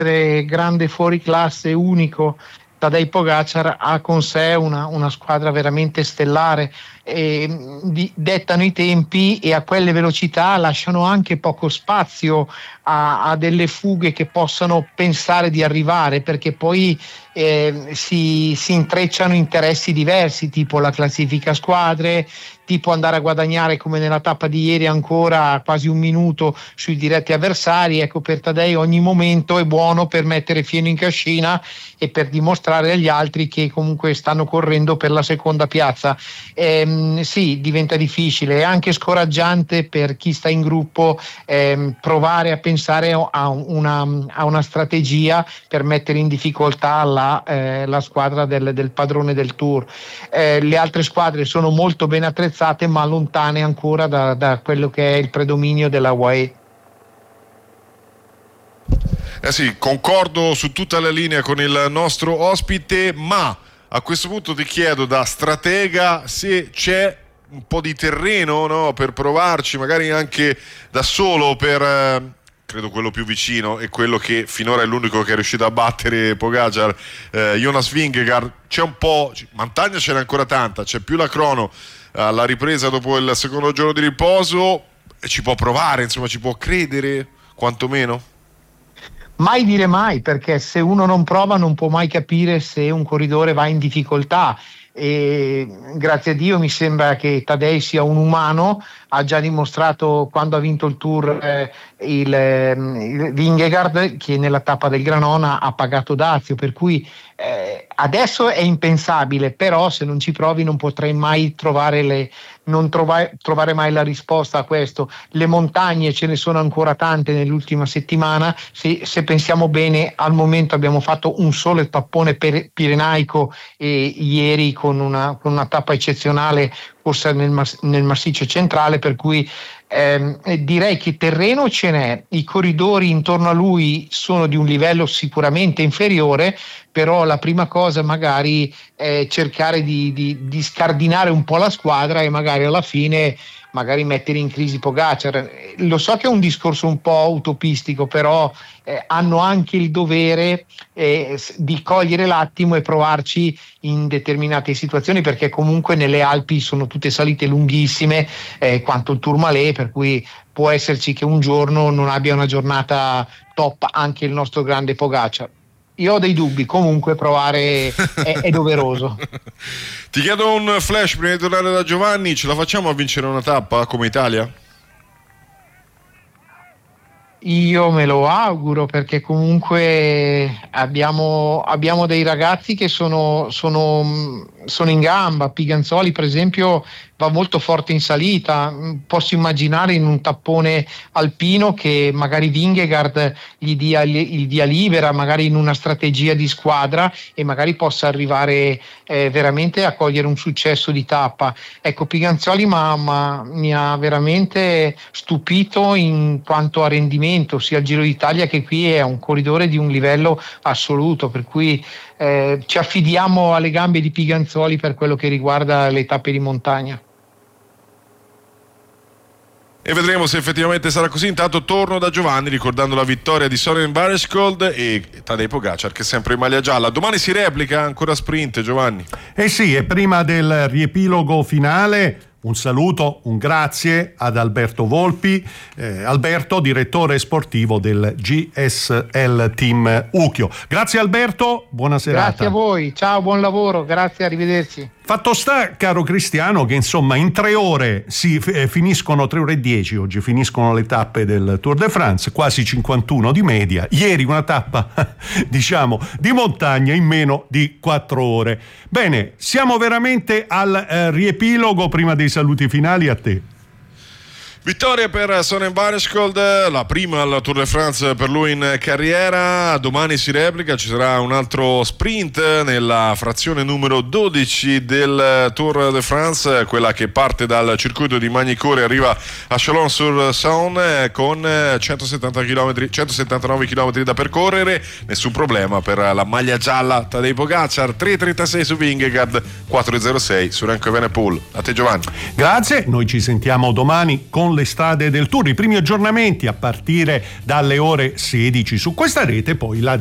grande fuoriclasse unico, Tadej Pogačar ha con sé una squadra veramente stellare, dettano i tempi e a quelle velocità lasciano anche poco spazio a delle fughe che possano pensare di arrivare, perché poi si intrecciano interessi diversi, tipo la classifica squadre, tipo andare a guadagnare, come nella tappa di ieri, ancora quasi un minuto sui diretti avversari. Ecco, per Tadej ogni momento è buono per mettere fieno in cascina e per dimostrare agli altri che comunque stanno correndo per la seconda piazza. Sì, diventa difficile e anche scoraggiante per chi sta in gruppo provare a pensare a una strategia per mettere in difficoltà la squadra del padrone del Tour. Le altre squadre sono molto ben attrezzate, ma lontane ancora da quello che è il predominio della UAE. Sì, concordo su tutta la linea con il nostro ospite, ma a questo punto ti chiedo, da stratega, se c'è un po' di terreno, no, per provarci, magari anche da solo, per credo quello più vicino e quello che finora è l'unico che è riuscito a battere Pogačar, Jonas Vingegaard. C'è un po', montagna ce n'è ancora tanta, c'è più la crono alla ripresa dopo il secondo giorno di riposo, e ci può provare, insomma, ci può credere quantomeno? Mai dire mai, perché se uno non prova non può mai capire se un corridore va in difficoltà, e grazie a Dio mi sembra che Tadej sia un umano. Ha già dimostrato quando ha vinto il Tour il Vingegaard, che nella tappa del Granona ha pagato dazio, per cui adesso è impensabile, però se non ci provi non potrai mai trovare mai la risposta a questo. Le montagne ce ne sono ancora tante nell'ultima settimana, se pensiamo bene al momento abbiamo fatto un solo tappone pirenaico ieri con una tappa eccezionale corsa nel massiccio centrale, per cui direi che terreno ce n'è. I corridori intorno a lui sono di un livello sicuramente inferiore, però la prima cosa magari è cercare di scardinare un po' la squadra e magari alla fine mettere in crisi Pogačar. Lo so che è un discorso un po' utopistico, però hanno anche il dovere di cogliere l'attimo e provarci in determinate situazioni, perché comunque nelle Alpi sono tutte salite lunghissime quanto il Tourmalet, per cui può esserci che un giorno non abbia una giornata top anche il nostro grande Pogačar. Io ho dei dubbi, comunque provare è doveroso. Ti chiedo un flash prima di tornare da Giovanni: ce la facciamo a vincere una tappa come Italia? Io me lo auguro, perché comunque abbiamo dei ragazzi che sono in gamba. Piganzoli per esempio va molto forte in salita. Posso immaginare in un tappone alpino che magari Vingegaard gli dia libera, magari in una strategia di squadra, e magari possa arrivare veramente a cogliere un successo di tappa. Ecco, Piganzoli mi ha veramente stupito in quanto a rendimento, sia al Giro d'Italia che qui è un corridore di un livello assoluto, per cui ci affidiamo alle gambe di Piganzoli per quello che riguarda le tappe di montagna. E vedremo se effettivamente sarà così. Intanto torno da Giovanni ricordando la vittoria di Søren Vanderskold e Tadej Pogačar, che è sempre in maglia gialla. Domani si replica ancora sprint, Giovanni. Sì, e prima del riepilogo finale un saluto, un grazie ad Alberto Volpi, Alberto, direttore sportivo del GSL Team Ucchio. Grazie Alberto, buona serata. Grazie a voi, ciao, buon lavoro, grazie, arrivederci. Fatto sta, caro Cristiano, che insomma in 3 ore finiscono 3 ore e 10, oggi finiscono le tappe del Tour de France, quasi 51 di media. Ieri una tappa, diciamo, di montagna in meno di 4 ore. Bene, siamo veramente al riepilogo. Prima dei saluti finali, a te. Vittoria per Søren Vanderskold, la prima al Tour de France per lui in carriera. Domani si replica, ci sarà un altro sprint nella frazione numero 12 del Tour de France, quella che parte dal circuito di Magny-Cours e arriva a Chalon-sur-Saône con 179 km da percorrere. Nessun problema per la maglia gialla Tadej Pogačar, 3:36 su Vingegaard, 4:06 su Remco Evenepoel. A te Giovanni. Grazie, noi ci sentiamo domani con con le strade del Tour. I primi aggiornamenti a partire dalle ore 16 su questa rete, poi la